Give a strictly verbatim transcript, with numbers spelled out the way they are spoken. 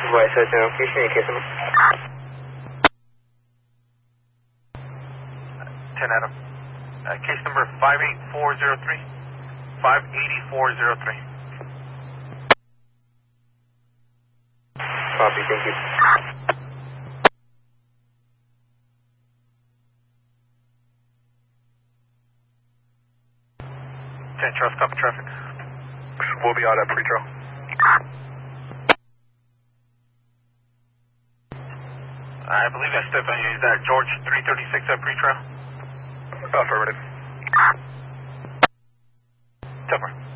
Provide search and location in case number. ten Adam. Uh, case number five eight four zero three. five eight four zero three. Copy, thank you. ten Charles, copy traffic. We'll be out at pre-trail. I believe that's Stephanie. Is that George three thirty-six at pre-trail? Affirmative. Tupper.